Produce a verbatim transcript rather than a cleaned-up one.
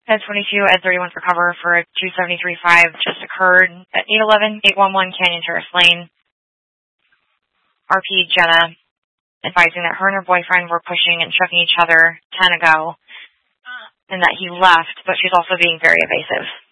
ten twenty-two at thirty-one for cover for a two seventy-three point five just occurred at eight eleven, eight one one Canyon Terrace Lane. R P Jenna advising that her and her boyfriend were pushing and shoving each other ten ago and that he left, but she's also being very evasive.